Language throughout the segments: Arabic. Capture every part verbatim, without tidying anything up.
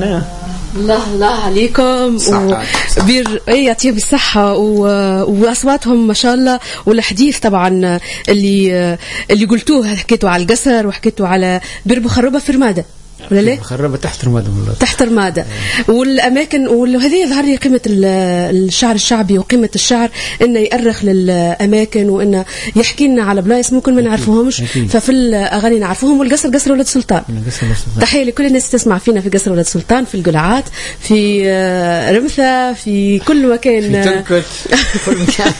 معنا. الله الله عليكم وبير اي يعطيهم الصحة واصواتهم ما شاء الله. والحديث طبعا اللي اللي قلتوه حكيتوا على القصر وحكيتوا على بير بخربة في رمادة ولا ليه؟ خربة تحت رمادة والله. تحت رمادة والأماكن. وهذه يظهر لي قيمة الشعر الشعبي وقيمة الشعر إنه يأرخ للأماكن وإنه يحكي لنا على بلايص ممكن ما نعرفوهمش ففي الأغاني نعرفوهم. والقصر قصر ولد سلطان. تحية لكل الناس تسمع فينا في قصر ولد سلطان، في القلعات، في رمثة، في كل مكان، في تنكت كل مكان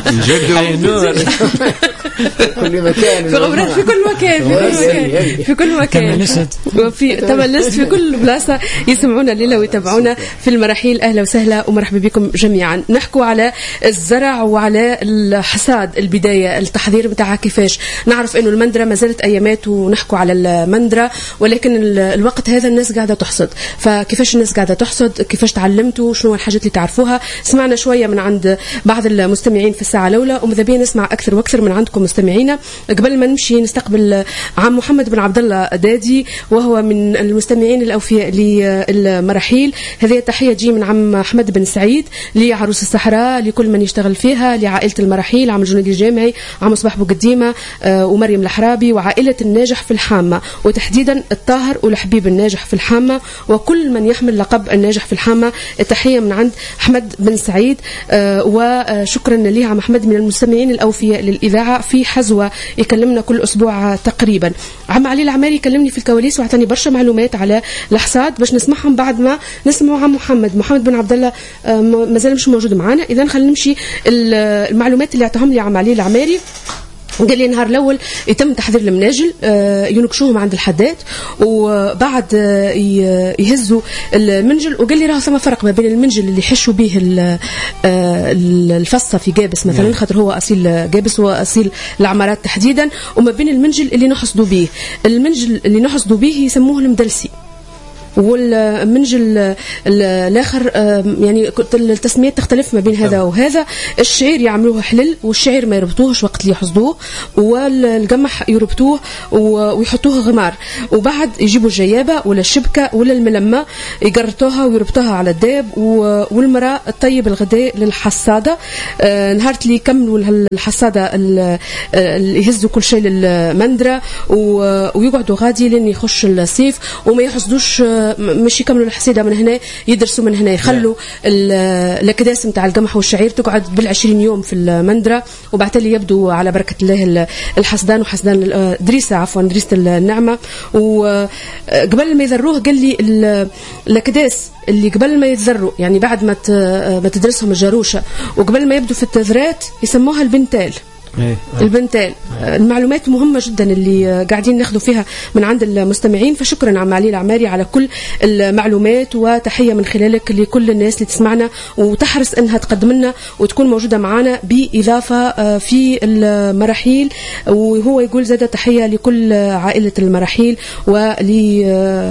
كل مكان في غبرات، في كل مكان، في كل مكان، وفي تملست في كل بلاصة يسمعونا الليلة ويتابعونا في المراحيل. أهلا وسهلا ومرحبا بكم جميعا. نحكوا على الزرع وعلى الحصاد، البداية، التحضير بتاعها كيفاش. نعرف إنه المندرة ما زالت أيامات ونحكوا على المندرة، ولكن الوقت هذا الناس قاعدة تحصد. فكيفاش الناس قاعدة تحصد، كيفاش تعلمتوا، شنو الحاجات اللي تعرفوها. سمعنا شوية من عند بعض المستمعين في الساعة الأولى وماذا بينا نسمع أكثر وأكثر من عندكم مستمعينا. قبل ما نمشي نستقبل عم محمد بن عبد الله دادي وهو من المستمعين الأوفياء للمراحيل. هذه تحية جي من عم أحمد بن سعيد لعروس الصحراء، لكل من يشتغل فيها، لعائلة المراحيل، عم الجنيدي الجامعي، عم صباح بوقديمة ومريم الحرابي، وعائلة الناجح في الحامة، وتحديدا الطاهر والحبيب الناجح في الحامة، وكل من يحمل لقب الناجح في الحامة. التحية من عند أحمد بن سعيد. وشكرا ليه عم أحمد من المستمعين الأوفياء للإذاعة في حزوة يكلمنا كل أسبوع تقريبا. عم علي العماري كلمني في الكواليس وعطاني برشا معلومات على الحصاد باش نسمعهم بعد ما نسمعوا عن محمد محمد بن عبد الله. ما زال مش موجود معنا، اذا خلينا نمشي المعلومات اللي اعطاهم لي عم علي العماري. قال لي النهار الأول يتم تحضير المناجل، ينكشوهم عند الحداد وبعد يهزوا المنجل. وقال لي راه ثم فرق ما بين المنجل اللي يحشوا به الفصة في جابس مثلا، خاطر هو أصيل جابس وأصيل العمارات تحديدا، وما بين المنجل اللي نحصدوا به. المنجل اللي نحصدوا به يسموه المدلسي، والمنجل الآخر يعني التسميات تختلف ما بين هذا وهذا. الشعير يعملوه حلل، والشعير ما يربطوهش وقت اللي يحصدوه، والقمح يربطوه ويحطوه غمار، وبعد يجيبوا الجيابة ولا الشبكة ولا الملمة يقرطوها ويربطوها على الداب. والمرأة الطيب الغداء للحصادة. نهار اللي يكملوا الحصادة اللي يهزوا كل شيء للمندرة ويقعدوا غادي لين يخش الصيف وما يحصدوش، مش يكملوا الحصيدة من هنا، يدرسوا من هنا، يخلوا الكداس متاع القمح والشعير تقعد بالعشرين يوم في المندرة، وبعد اللي يبدو على بركة الله الحصدان وحصدان دريسة عفوا دريسة النعمة. وقبل ما يذروه قال لي الكداس اللي قبل ما يتذروا يعني بعد ما ما تدرسهم الجاروشة وقبل ما يبدوا في التذرات يسموها البنتال. البنتال. المعلومات مهمة جدا اللي قاعدين ناخذوا فيها من عند المستمعين. فشكرا عم علي العماري على كل المعلومات، وتحية من خلالك لكل الناس اللي تسمعنا وتحرص انها تقدم لنا وتكون موجودة معنا بإضافة في المراحيل. وهو يقول زادة تحية لكل عائلة المراحيل ولعم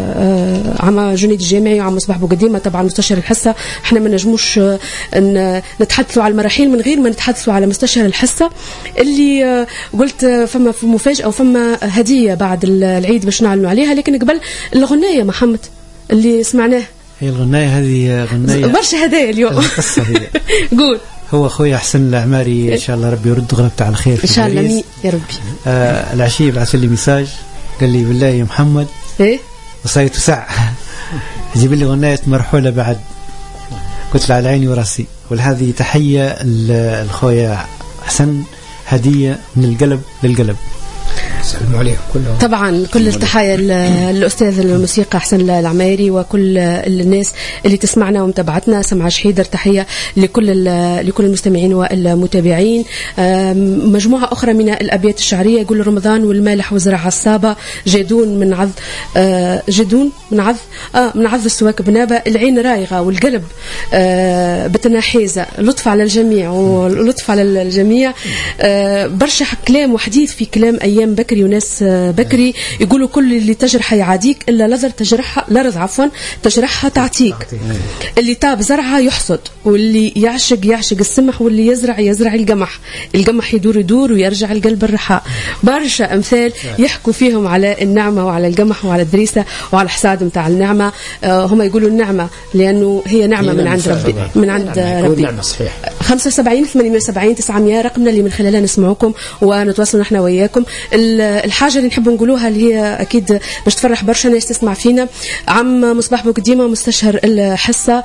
جنيد الجامعي وعم صباح بوقديمة طبعا مستشار الحصة. احنا ما نجموش نتحدثوا على المراحيل من غير ما نتحدثوا على مستشار الحصة اللي قلت فما في مفاجأة وفما هدية بعد العيد باش نعلنوا عليها. لكن قبل الغناية محمد اللي سمعناه، هي الغناية هذه غناية برشا هدايا اليوم. قول. هو أخوي حسن العماري إن شاء الله ربي يرد غلبته على خير إن شاء الله مين يا ربي. آه العشية بعث لي مساج قال لي بالله يا محمد إيه وصيت ساعة جيب لي غناية مرحولة بعد. قلت له على عيني وراسي. ولهذه تحية الأخويا حسن، هدية من القلب للقلب. السلام عليكم كلهم. طبعا كل التحايا للأستاذ الموسيقى حسن العماري وكل الناس اللي تسمعنا ومتابعتنا. سمع شحيدر تحية لكل لكل المستمعين والمتابعين. مجموعة أخرى من الأبيات الشعرية يقول رمضان والمالح وزرع الصابة جدون من عذ جدون من عذ آه من عذ السواك بنابة العين رايغة والقلب آه بتناحيزة. لطف على الجميع ولطف على الجميع. آه برشا كلام وحديث في كلام أيام بكري بكري وناس بكري يقولوا كل اللي تجرحه يعاديك إلا لذر تجرحها لرض عفوا تجرحها تعطيك. اللي تاب زرعها يحصد، واللي يعشق يعشق السمح، واللي يزرع يزرع القمح. القمح يدور يدور ويرجع القلب الرحاء. برشا أمثال يحكوا فيهم على النعمة وعلى القمح وعلى الدريسة وعلى الحصاد متاع النعمة. هم يقولوا النعمة لأنه هي نعمة من عند ربي، من عند ربي. خمسة وسبعين ثمانية وسبعين تسعمية رقمنا اللي من خلالها نسمعوكم ونتواصل نحن وياكم. الحاجة اللي نحب نقولوها اللي هي أكيد باش تفرح برشا ناس تسمع فينا، عم مصباح بوقديمة مستشهر الحصة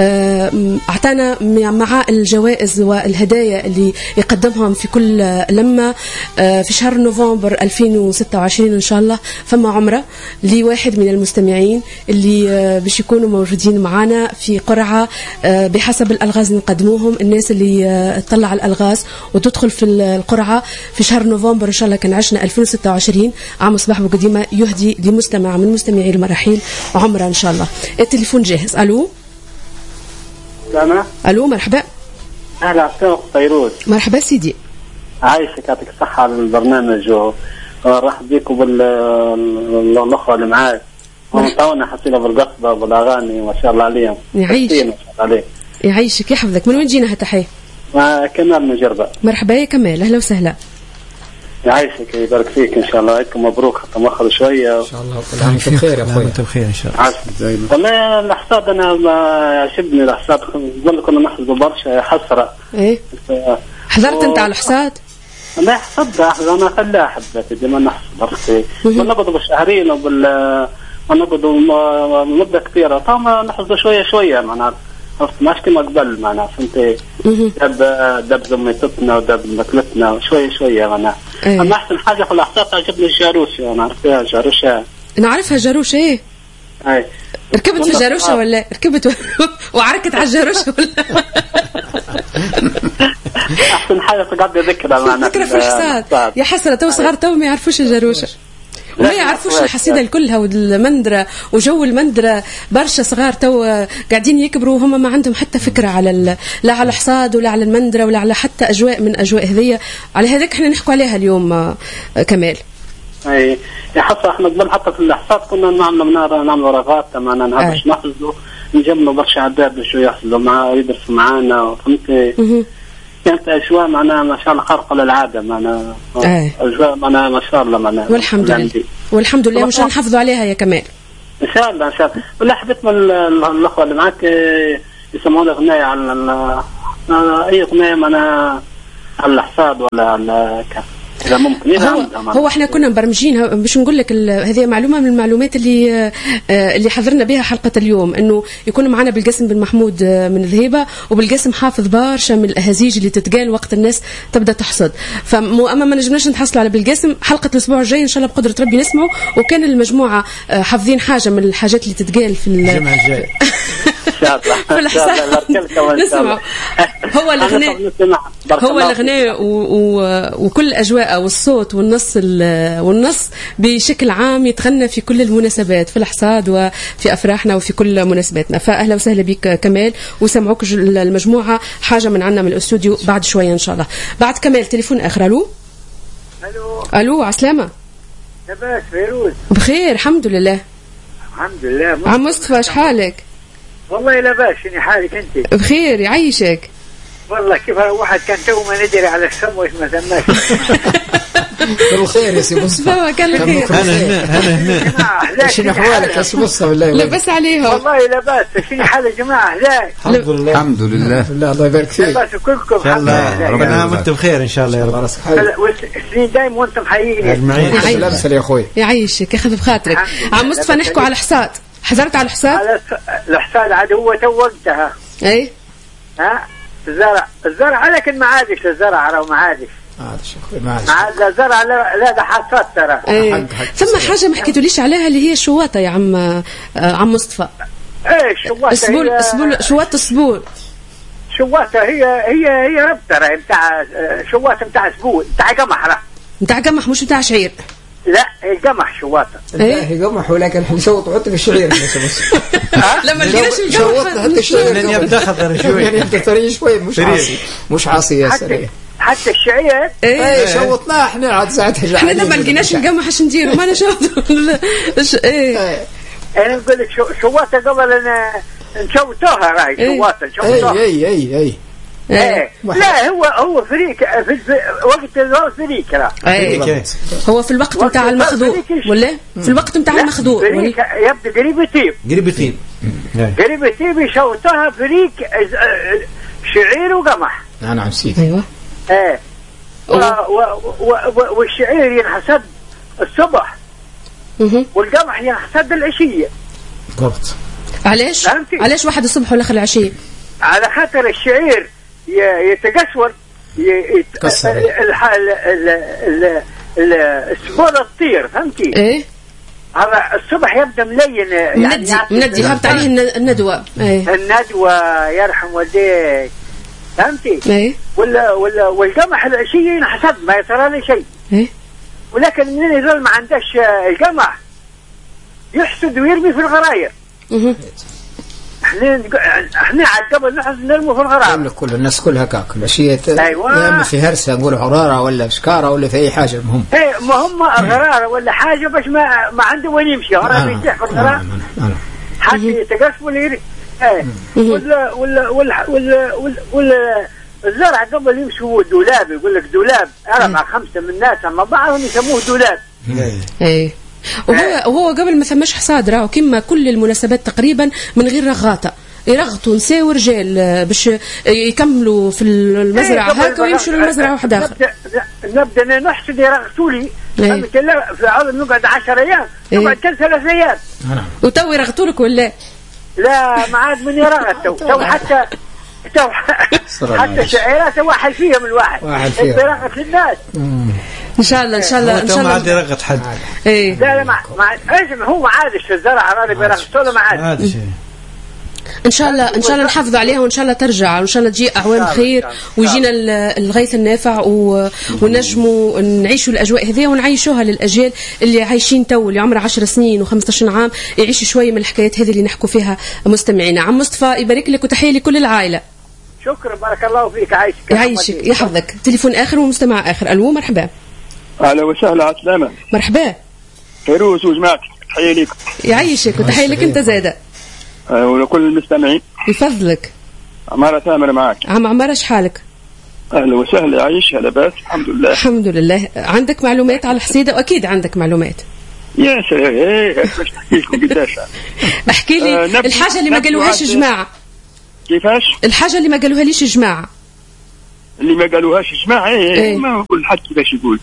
أعطانا مع الجوائز والهدايا اللي يقدمهم في كل لما في شهر نوفمبر ألفين وستة وعشرين إن شاء الله فما عمرة لواحد من المستمعين اللي باش يكونوا موجودين معنا في قرعة بحسب الألغاز اللي نقدموهم. الناس اللي تطلع الألغاز وتدخل في القرعة في شهر نوفمبر إن شاء الله كان عشنا ألفين وستة وعشرين عام مصباح بوقديمة يهدي لمستمع من مستمعي المراحيل عمرة إن شاء الله. التليفون جاهز. ألو سلامة. ألو مرحبا. أهلا وسهلا فيروز. مرحبا سيدي. عايشك يعطيك الصحة على البرنامج ورحب بيكم بالأخوة اللي معاي ونطونا حصيلة بالقصبة والأغاني ما شاء الله عليهم. يعيشك يعيشك يحفظك. من وين جينا هالتحية؟ كمال من جربة. مرحبا يا كمال أهلا وسهلا. يعيشك يبارك فيك إن شاء الله. عيدكم مبروك حتى مؤخر شوية إن شاء الله. كل عام وأنتم بخير يا أخوي. أنتم بخير إن شاء الله. والله الحصاد أنا عجبني الحصاد ظل كنا نحصد برشا حسرة. إيه حضرت أنت على الحصاد؟ لا حصد أنا فلاح حبيت ديما نحصد أختي ونقضوا بالشهرين وبال ونقضوا مدة كثيرة طبعا نحصد شوية شوية معناها عرفت ماش كما قبل معناها فهمتي دب دب زميتنا ودب مكلتنا شوية شوية معناها. أما أحسن حاجة في الأحصاد عجبني الجاروش أنا عرفتها جاروشة. نعرفها جاروش إيه؟ أي ركبت في الجاروشة ولا ركبت و... وعركت على الجاروشة ولا؟ أحسن حاجة تقعد ذكرى معنا ذكرى في الحصاد. يا حسرة تو صغار تو ما يعرفوش الجاروشة وما يعرفوش الحصيدة الكلها والمندرة وجو المندرة. برشا صغار تو قاعدين يكبروا وهم ما عندهم حتى فكرة على لا على الحصاد ولا على المندرة ولا على حتى أجواء من أجواء هذية. على هذاك احنا نحكوا عليها اليوم كمال. اي يا حتى احنا قبل حتى في الحصاد كنا نعمل منار نعمل ورقات معنا نهبش نحفظوا نجمعوا برشا عداد شو يحفظوا مع يدرسوا معنا فهمتي. كانت أجواء معنا ما شاء الله خارقة للعادة معنا أجواء معنا ما شاء الله معنا والحمد لله والحمد لله مش نحافظوا عليها يا كمال إن شاء الله إن شاء الله. ولا حبيت من الأخوة اللي معك يسمعون أغنية على أي أغنية معنا على الحصاد ولا على كذا إذا ممكن. هو, هو احنا كنا مبرمجين باش نقول لك هذه معلومه من المعلومات اللي اللي حضرنا بها حلقه اليوم انه يكون معنا بالقاسم بن محمود من ذهيبه وبالقاسم حافظ برشا من الاهازيج اللي تتقال وقت الناس تبدا تحصد. فاما ما نجمناش نتحصلوا على بالقاسم حلقه الاسبوع الجاي ان شاء الله بقدره ربي نسمعوا. وكان المجموعه حافظين حاجه من الحاجات اللي تتقال في الجمعه الجايه في الحصاد نسمع. هو الغناء هو الغناء وكل الأجواء والصوت والنص والنص بشكل عام يتغنى في كل المناسبات في الحصاد وفي أفراحنا وفي كل مناسباتنا. فأهلا وسهلا بك كمال وسمعوك المجموعة حاجة من عنا من الأستوديو بعد شوية إن شاء الله. بعد كمال تليفون آخر. ألو ألو ألو عسلامة. لاباس فيروز؟ بخير الحمد لله. الحمد لله. عم مصطفى ايش حالك؟ والله لاباس. شنو حالك انت؟ بخير يعيشك. والله كيف واحد كان تو ما ندري على السم وايش ما سماش. بالخير يا سي مصطفى. كان الخير. انا هنا انا هنا. شنو احوالك يا سي مصطفى؟ بالله لبس عليهم. والله لاباس. شنو حال يا جماعه؟ لا الحمد لله الحمد لله الله يبارك فيك. لاباس كلكم الحمد لله. ربنا وانتم بخير ان شاء الله يا رب. والسنين دايم وانتم حقيقي اجمعين. سلام يا اخوي. يعيشك ياخذ بخاطرك. عم مصطفى نحكوا على الحصاد. حضرت على الحصاد؟ على الحصاد عاد هو تو وقتها. اي ها الزرع الزرع لكن ما عادش الزرع راه ما عادش. معلش اخوي معلش. عاد الزرع لا ده حصاد ترى. ايه. ثم حاجه ما حكيتوليش عليها اللي هي الشواطه يا عم عم مصطفى. ايه الشواطه. السبول السبول شواطه السبول. شواطه هي هي هي ربطه نتاع شواطه نتاع سبول نتاع قمح راه. نتاع قمح مش نتاع شعير. لا هي قمح شواطه. ايه هي قمح ولكن احنا نشوط وحط في الشعير بس بس. لما لقيناش القمح حتى الشعير لان يبدا خطر شوي يعني انت طري شوي مش عاصي مش عاصي يا سريع. حتى الشعير ايه شوطناه احنا عاد ساعتها احنا ما لقيناش نقمح اش نديروا ما نشوف ايه انا نقول لك شواطه قبل ان نشوتوها راهي شواطه نشوتوها اي اي اي ايه لا هو هو فريق في وقت الوقت فريق ايه هو في الوقت نتاع المخضوع ولا في الوقت نتاع المخضوع يبدا قريب يطيب قريب يطيب قريب يطيب يشوتوها فريق شعير وقمح انا نسيت ايوه ايه والشعير ينحسد الصبح والقمح ينحسد العشيه بالضبط. علاش علاش واحد الصبح والاخر العشيه؟ على خاطر الشعير يتكسر يتكسر السبوره تطير فهمتي؟ ايه هذا الصبح يبدا ملين يعني مندي مندي هبط عليه الندوه ايه الندوه يرحم والديك فهمتي؟ ايه ولا ولا والقمح العشيه ينحسد ما يصير له شيء ايه ولكن من يظل ما عندهش القمح يحسد ويرمي في الغراير. اها احنا احنا عاد قبل نحن نرمي في الغراير كل الناس كلها كاكل العشيه ايوه يا اما في هرسه نقول عراره ولا شكاره ولا في اي حاجه المهم ايه ما هم غراره ولا حاجه باش ما ما عنده وين يمشي راه بيتيح في الغرار حتى يتقص ولا يري ايه ولا ولا ولا ولا ولا الزرع قبل يمشوا دولاب يقول لك دولاب أربعة خمسة من الناس أما بعضهم يسموه دولاب. إيه وهو وهو قبل ما ثماش حصاد راهو كما كل المناسبات تقريبا من غير رغاطة يرغطوا نساء ورجال باش يكملوا في المزرعة هكا ويمشوا للمزرعة واحدة آخر. نبدأ نبدأ نحسد يرغطوا لي في عوض نقعد عشر أيام نقعد كل ثلاث أيام. وتو يرغطوا لك ولا؟ لا ما عاد من يرغط تو تو حتى تو حتى شعيرات واحد فيهم الواحد واحد فيهم يرغط للناس. ان شاء الله ان شاء الله ان شاء الله ما عاد يرغط حد. ايه لا لا ما ما هو ما عادش في الزرع راني بيرغطوا له ما عادش. ان شاء الله ان شاء الله نحافظوا عليها وان شاء الله ترجع وان شاء الله تجي اعوام خير ويجينا الغيث النافع ونجموا نعيشوا الاجواء هذه ونعيشوها للاجيال اللي عايشين تو اللي عمرها عشر سنين و15 عام يعيشوا شويه من الحكايات هذه اللي نحكوا فيها مستمعينا. عم مصطفى يبارك لك وتحيه لكل العائله. شكرا بارك الله فيك عايشك يعيشك يحفظك. تليفون اخر ومستمع اخر. الو مرحبا. اهلا وسهلا عسلامه. مرحبا فيروز وجماعتك تحيه لك. يعيشك وتحيه لك انت زاده ولكل المستمعين. يفضلك. عمارة ثامر معك. عم عمارة شحالك؟ أهلا وسهلا عايش لاباس الحمد لله. الحمد لله. عندك معلومات على الحصيدة وأكيد عندك معلومات. يا سلام ايه باش نحكي لكم قداش. احكي لي آه الحاجة اللي ما قالوهاش جماعة. كيفاش؟ الحاجة اللي ما قالوها ليش جماعة. اللي ما قالوهاش جماعة ايه, إيه. ما كل حد كيفاش يقول.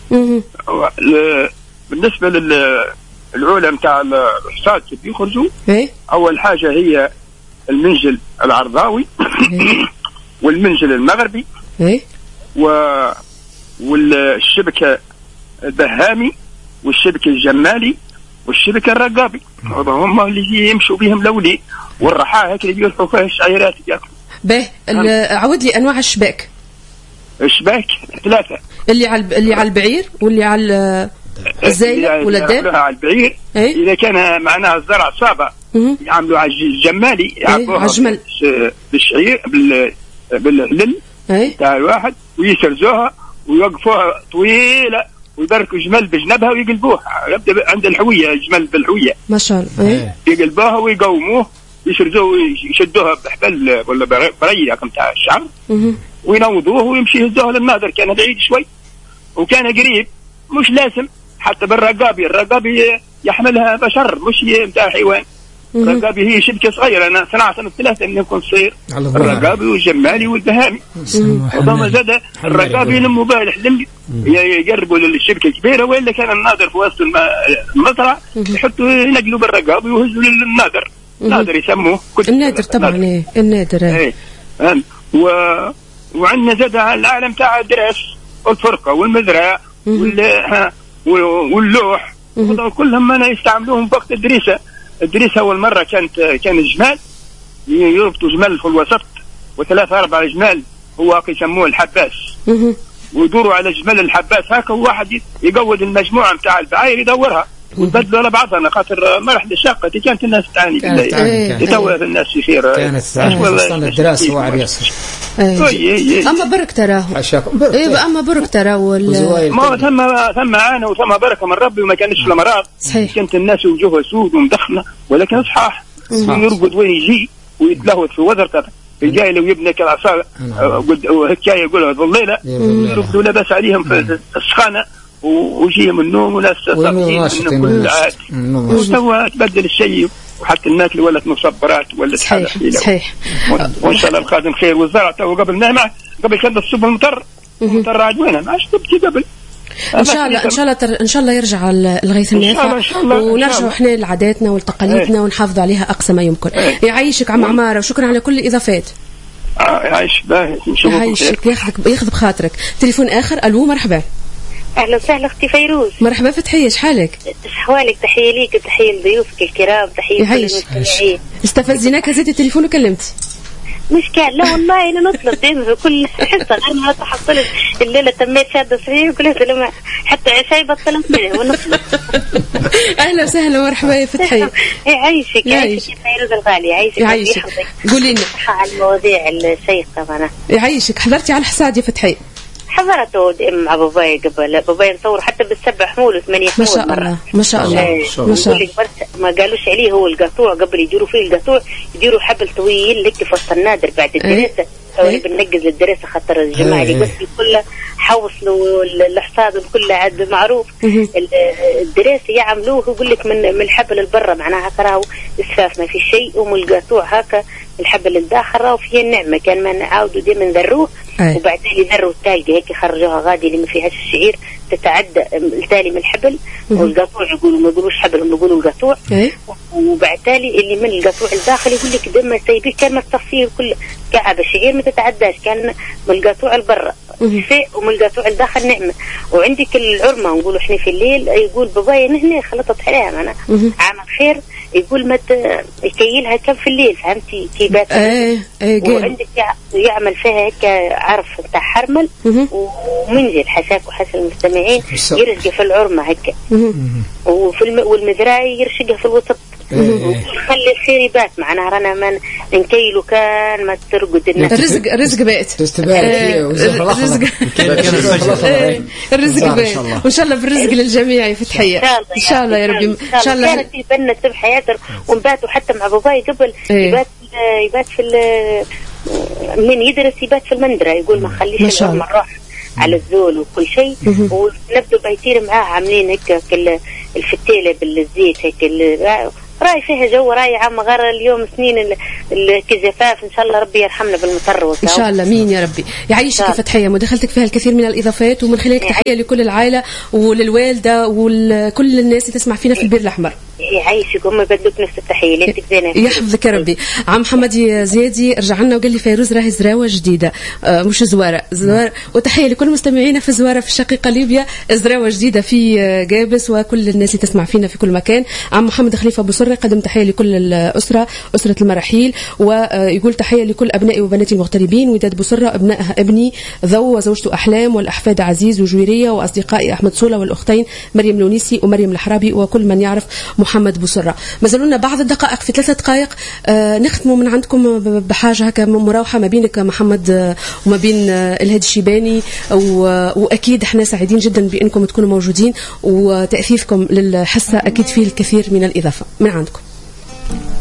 بالنسبة لل العولة متاع الحصاد كيف يخرجوا إيه؟ أول حاجة هي المنجل العرضاوي إيه؟ والمنجل المغربي إيه؟ و... والشبكة البهامي والشبكة الجمالي والشبكة الرقابي هم اللي يمشوا بهم لولي والرحاة هيك اللي بيلحوا فيها الشعيرات ياكلوا. به عود لي أنواع الشباك. الشباك ثلاثة اللي على اللي على البعير واللي على الزايلة ولا الداب على البعير. إيه؟ إذا كان معناها الزرع صابة يعملوا على الجمالي يعملوها إيه؟ بالشعير بالهلل إيه؟ تاع الواحد ويسرزوها ويوقفوها طويلة ويبركوا جمل بجنبها ويقلبوها يبدأ عند الحوية الجمل بالحوية ما شاء الله. إيه؟ يقلبوها ويقوموه يسرزوه ويشدوها بحبل ولا برية تاع الشعر وينوضوه ويمشي يهزوها للناظر. كان بعيد شوي وكان قريب مش لازم حتى بالرقابي. الرقابي يحملها بشر مش متاع حيوان. الرقابي هي شبكة صغيرة. أنا صنعت سنة ثلاثة إني أكون صغير. الرقابي والجمالي والبهامي وضم زاد الرقابي لم بالح لم يقربوا للشبكة الكبيرة وإلا كان الناظر في وسط المزرعة يحطوا ينقلوا بالرقابي ويهزوا للناظر. الناظر يسموه النادر طبعا. إيه النادر. إيه و وعندنا زاد العالم تاع الدرس والفرقة والمزرعة واللوح كلهم أنا يستعملوهم في وقت الدريسة. الدريسة أول مرة كانت كان الجمال يربطوا جمال في الوسط وثلاثة أربعة جمال هو يسموه الحباس ويدوروا على جمال الحباس هكا وواحد يقود المجموعة متاع البعاير يدورها وتبدلوا على بعضنا خاطر مرحله شاقه كانت الناس تعاني بالله تتوه الناس في خير كانت اصلا الدراسه واعر ياسر. اما برك تراه ايه اما برك تراه ما ثم ثم عانوا وثم بركه من ربي وما كانش في الامراض. كانت الناس وجوهها سود ومدخنه ولكن صحاح يرقد ويجي ويتلهوت في وزرته الجاي لو يبني كالعصا وهكاية يقولها ظليلة يرقدوا لبس عليهم في السخانة ويجيهم النوم وناس طبيعيين من كل عاد وتوا تبدل الشيء وحتى الماكل ولت مصبرات ولت صحيح صحيح وان شاء الله القادم خير. والزرع تو قبل نعمة قبل كان الصبح المطر المطر عاد وينها ما عادش تبكي قبل ان شاء الله ان شاء الله تر... ان شاء الله يرجع الغيث النافع ونرجع احنا لعاداتنا ولتقاليدنا ونحافظوا عليها اقصى ما يمكن. يعيشك عم عماره وشكرا على كل الاضافات. يعيش باهي يعيشك ياخذ ياخذ بخاطرك. تليفون اخر. الو مرحبا. اهلا وسهلا اختي فيروز. مرحبا فتحيه شحالك؟ شحوالك؟ تحيه ليك وتحيه لضيوفك الكرام تحيه لكل المستمعين. استفزيناك هزيت التليفون وكلمتي مش كان لا والله انا نطلب دائما في كل حصه غير ما تحصلت الليله تميت شاده صحيح وقلت لما حتى عشاي بطلت منه ونطلب. اهلا وسهلا مرحبا يا فتحيه. يعيشك يعيشك يا فيروز الغالي. يعيشك يعيشك. قولي لنا على المواضيع الشيقه. انا يعيشك حضرتي على الحصاد يا فتحيه؟ حضرته مع باباي قبل باباي نصور حتى بالسبع حمول وثمانية حمول. ما شاء الله ما شاء الله ما شاء الله. ما قالوش عليه هو القطوع قبل يديروا فيه القطوع يديروا حبل طويل لك في وسط النادر بعد الدراسه. توي بننقز للدراسه خاطر الجماعه اللي قصدي كلها حوصلوا الحصاد كله عاد معروف. الدراسه يعملوه يقول لك من من الحبل البرة معناها كراو اسفاف ما في شيء ومن القطوع هكا الحبل الداخل راهو فيه النعمه كان ما نعاودوا دائما نذروه وبعدين يذروا التالقه هيك يخرجوها غادي اللي ما فيهاش الشعير تتعدى التالي من الحبل والقطوع يقولوا ما يقولوش حبل ما يقولوا القطوع. وبعد تالي اللي من القطوع الداخل يقول لك دم سايبيه كان ما تصفيه كل كعبه شعير ما تتعداش كان من القطوع البرة شيء ومن القطوع الداخل نعمه. وعندك العرمه نقولوا احنا في الليل يقول بابايا هنا خلطت عليها انا عامل خير يقول ما يكيلها كم في الليل فهمتي كيبات. ايه ايه وعندك يعمل فيها هيك عرف بتاع حرمل ومنزل حساك وحسن المستمعين يرشقها في العرمه هيك وفي الم... والمزراعي يرشقها في الوسط وخلي الخير يبات معناها رانا ما نكيلو كان ما ترقد الناس. الرزق الرزق بيت تستبارك الرزق الرزق بيت وان شاء الله بالرزق للجميع يا فتحيه ان شاء الله يا ربي. ان شاء الله كانت تبنى سبح ياسر ونباتوا حتى مع باباي قبل يبات يبات في من يدرس يبات في المندرة يقول ما خليش الأمر راح على الزول وكل شيء ونبدو بيصير معاه عاملين هيك الفتيلة بالزيت هيك راي فيها جو راي عام غير اليوم سنين الكزفاف ان شاء الله ربي يرحمنا بالمطر ان شاء الله مين يا ربي. يعيشك فتحيه مداخلتك فيها الكثير من الاضافات ومن خلالك تحيه لكل العائله وللوالده وكل الناس اللي تسمع فينا في البير الاحمر. يعيشك هم بدك نفس التحيه ليتك زينه يحفظك يا ربي. عم محمد زيادي رجع لنا وقال لي فيروز راهي زراوه جديده آه مش زواره زوار. وتحيه لكل مستمعينا في زواره في الشقيقه ليبيا زراوه جديده في جابس وكل الناس اللي تسمع فينا في كل مكان. عم محمد خليفه ابو سره قدم تحيه لكل الاسره اسره المراحيل ويقول تحيه لكل ابنائي وبناتي المغتربين وداد بسره ابنائها ابني ذو وزوجته احلام والاحفاد عزيز وجويريه واصدقائي احمد صوله والاختين مريم لونيسي ومريم الحرابي وكل من يعرف محمد بسره. ما زالوا بعض الدقائق في ثلاثه دقائق آه نختموا من عندكم بحاجه هكا مراوحه ما بينك محمد وما بين الهادي الشيباني واكيد احنا سعيدين جدا بانكم تكونوا موجودين وتاثيركم للحصه اكيد فيه الكثير من الاضافه من عندكم.